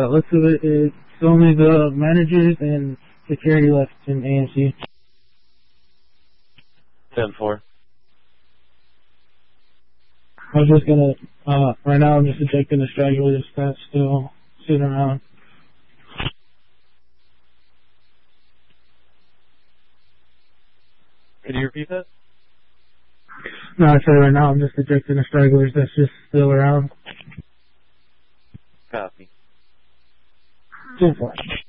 looks of it, it's only the managers and security left in AMC. 10-4. I was just gonna, right now I'm just ejecting the stragglers that's still sitting around. Can you repeat that? No, I said right now I'm just ejecting the stragglers that's just still around. Copy. 10-4.